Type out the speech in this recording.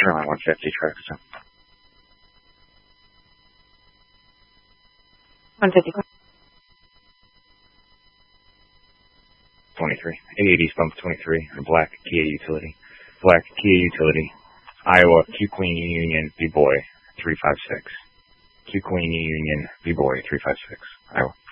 Airline 150, traffic stop. 150. 23. 80 East Bump 23, Black Kia Utility. Black Kia Utility. Iowa, Q Queen Union, B-Boy, 356. Q Queen Union, B-Boy, 356. Iowa.